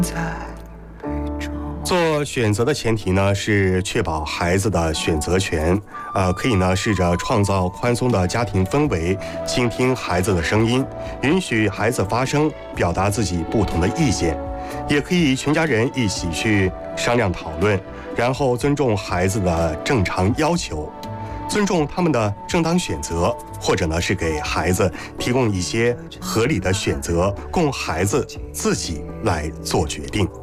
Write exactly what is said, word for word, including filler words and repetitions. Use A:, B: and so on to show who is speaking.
A: 做选择的前提呢是确保孩子的选择权，呃，可以呢试着创造宽松的家庭氛围，倾听孩子的声音，允许孩子发声，表达自己不同的意见，也可以全家人一起去商量讨论，然后尊重孩子的正常要求，尊重他们的正当选择，或者呢是给孩子提供一些合理的选择，供孩子自己来做决定。